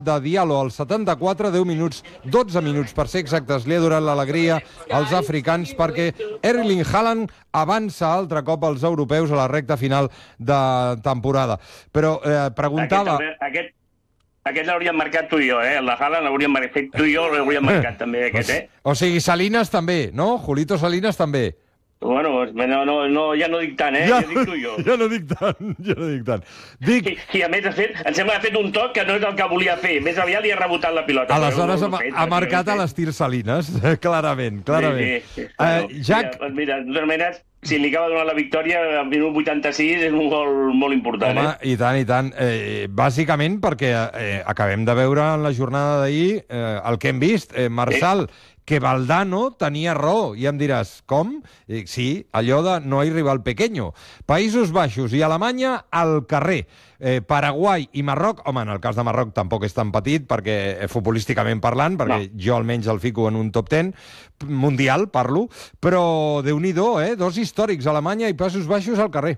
de Diallo al 74, 10 minuts, 12 minuts per ser exactes, li ha durat l'alegria als africans perquè Erling Haaland avança altre cop als europeus a la recta final de temporada. Però preguntava... Aquest l'hauríem marcat tu i jo, eh? La Haaland l'hauríem fet tu i jo, l'hauríem marcat també, aquest, eh? O sigui, Salinas també, no? Julito Salinas també. Bueno, ja no dic tant, eh? Ja dic tu i jo. Ja no dic tant. I a més, em sembla que ha fet un toc que no és el que volia fer. Més aviat li ha rebotat la pilota. Aleshores ha marcat a l'estil Salinas, clarament. Sí. Jack... Mira, de totes maneres, si li acaba de donar la victòria, al minut 86 és un gol molt important. Home, i tant. Bàsicament perquè acabem de veure en la jornada d'ahir el que hem vist. Marçal, que Valdano tenia raó. I em diràs, com? Sí, allò de no hay rival pequeño. Països Baixos i Alemanya al carrer. Paraguai i Marroc, home, en el cas de Marroc tampoc és tan petit, perquè futbolísticament parlant, perquè jo almenys el fico en un top 10, mundial parlo, però Déu-n'hi-do, dos històrics, Alemanya i Països Baixos al carrer.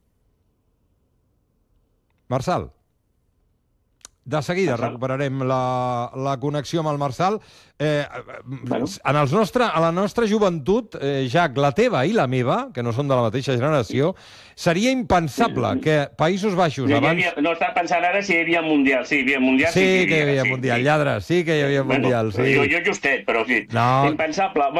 Marçal. De seguida recuperarem la connexió amb el Marçal. A la nostra joventut, Jack, la teva i la meva, que no són de la mateixa generació, seria impensable que Països Baixos abans... No estava pensant ara si hi havia Mundial. Sí, hi havia Mundial. Sí que hi havia Mundial, lladre, sí que hi havia Mundial. Jo justet, però sí. Impensable.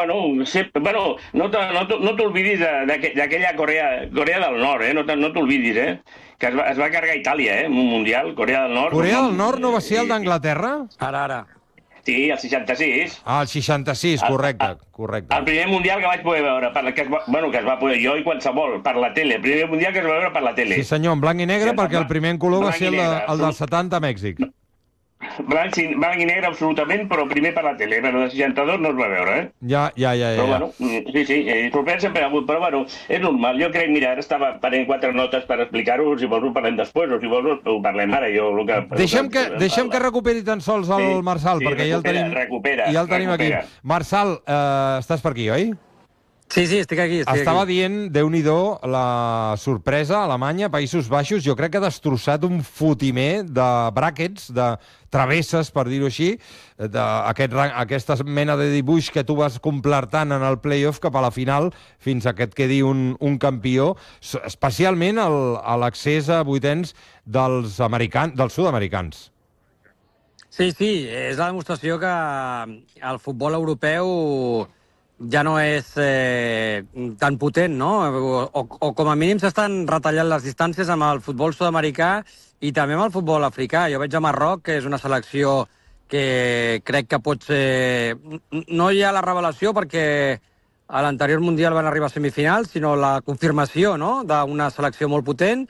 No t'oblidis d'aquella Corea del Nord, no t'oblidis, que es va carregar Itàlia, un Mundial, Corea del Nord. Corea del Nord no va ser el d'Anglaterra? Ara. Sí, el 66. El 66, correcte. El primer Mundial que vaig poder veure, que es va poder jo i qualsevol, per la tele. El primer Mundial que es va veure per la tele. Sí senyor, en blanc i negre, perquè el primer en color va ser el del 70 a Mèxic. Blanc i negre absolutament, però primer per la tele, però de 62 no es va veure, Ja. Però bueno, sí, propers sempre ha hagut, però bueno, és normal. Jo crec, mira, ara estava prenent 4 notes per explicar-ho, si vols ho parlem després, o si vols ho parlem ara. Deixem que recuperi tan sols el Marçal, perquè ja el tenim aquí. Marçal, estàs per aquí, oi? Sí, estic aquí. Estava dient, Déu-n'hi-do, la sorpresa a Alemanya, Països Baixos, jo crec que ha destrossat un fotimer de brackets, de travesses, per dir-ho així, aquesta mena de dibuix que tu vas completant en el play-off cap a la final, fins a que et quedi un campió, especialment a l'accés a vuitens dels sud-americans. Sí, és la demostració que el futbol europeu ja no és tan potent, no? O com a mínim s'estan retallant les distàncies amb el futbol sud-americà i també amb el futbol africà. Jo veig a Marroc, que és una selecció que crec que pot ser... No hi ha la revelació perquè a l'anterior Mundial van arribar a semifinals, sinó la confirmació, no?, d'una selecció molt potent.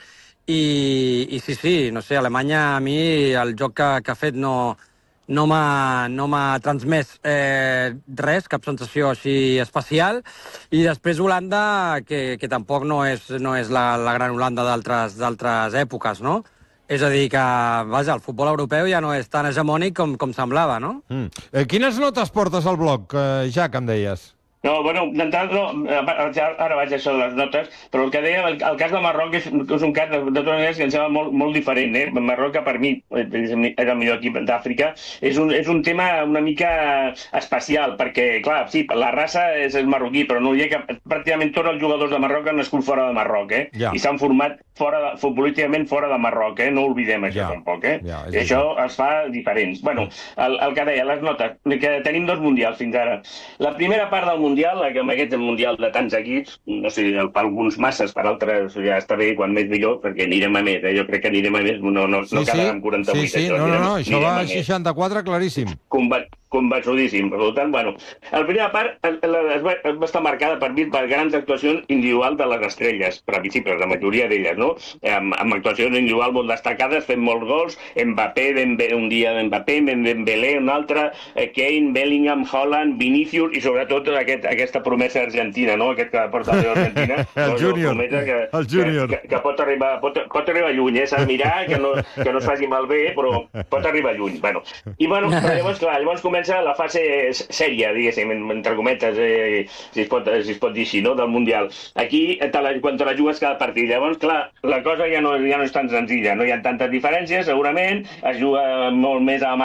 I sí, no sé, Alemanya a mi el joc que ha fet no m'ha transmès res, cap sensació així especial. I després Holanda, que tampoc no és la gran Holanda d'altres èpoques, no? És a dir, que, vaja, el futbol europeu ja no és tan hegemònic com semblava, no? Quines notes portes al blog, Jack, em deies? No, bueno, d'entrada, ara vaig a això de les notes, però el que deia, el cas de Marroc és un cas, de totes maneres, que em sembla molt diferent. Marroc, que per mi és el millor equip d'Àfrica, és un tema una mica especial, perquè, clar, sí, la raça és el marroquí, però no hi ha pràcticament tots els jugadors de Marroc han nascut fora de Marroc, i s'han format futbolísticament fora de Marroc, no oblidem això tampoc, i això els fa diferents. Bueno, el que deia, les notes, que tenim 2 mundials fins ara. La primera part del Mundial, amb aquest Mundial de tants equips, no sé, per alguns masses, per altres ja està bé, quan més millor, perquè anirem a més, jo crec que anirem a més, no quedarà amb 48. Sí, això va a 64, claríssim. Convençudíssim. Per tant, bueno, la primera part va estar marcada per grans actuacions individuals de les estrelles previsibles, la majoria d'elles, no? Amb actuacions individuals molt destacades, fent molts gols, Mbappé, un dia d'Mbappé, Dembélé, un altre, Kane, Bellingham, Haaland, Vinícius, i sobretot aquesta promesa argentina, no? Aquest que porta l'Argentina. El júnior. Que pot arribar lluny, s'ha de mirar, que no es faci malbé, però pot arribar lluny. I llavors comença la fase sèria, diguéssim, entre cometes, si es pot dir així, no?, del Mundial. Aquí, quan te la jugues cada partit, llavors, clar, la cosa ja no és tan senzilla, no hi ha tantes diferències, segurament, es juga molt més a